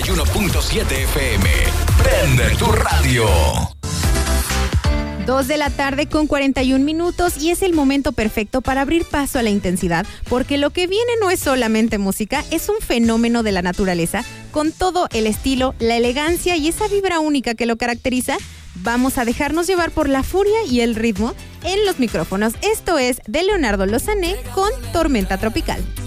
91.7 FM. Prende tu radio. 2 de la tarde con 41 minutos y es el momento perfecto para abrir paso a la intensidad, porque lo que viene no es solamente música, es un fenómeno de la naturaleza con todo el estilo, la elegancia y esa vibra única que lo caracteriza. Vamos a dejarnos llevar por la furia y el ritmo en los micrófonos. Esto es de Leonardo Losané con Tormenta Tropical.